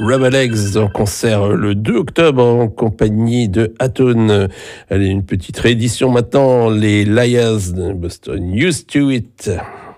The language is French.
Rubber Legs en concert le 2 octobre en compagnie de Atone. Allez, une petite réédition maintenant, les Liars de Boston, Used to It.